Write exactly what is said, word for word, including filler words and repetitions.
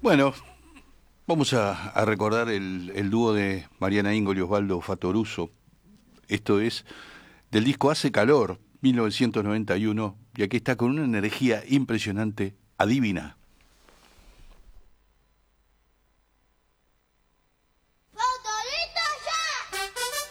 Bueno, vamos a, a recordar el, el dúo de Mariana Ingol y Osvaldo Fattoruso. Esto es del disco Hace Calor, mil novecientos noventa y uno, y aquí está con una energía impresionante, Adivina.